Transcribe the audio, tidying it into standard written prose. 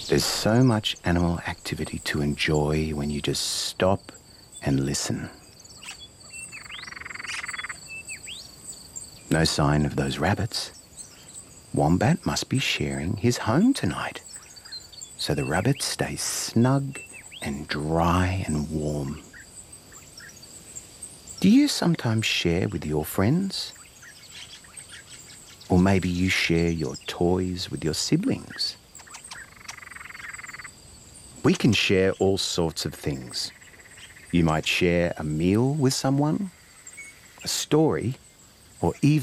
There's so much animal activity to enjoy when you just stop and listen. No sign of those rabbits. Wombat must be sharing his home tonight, so the rabbit stays snug and dry and warm. Do you sometimes share with your friends? Or maybe you share your toys with your siblings? We can share all sorts of things. You might share a meal with someone, a story, or even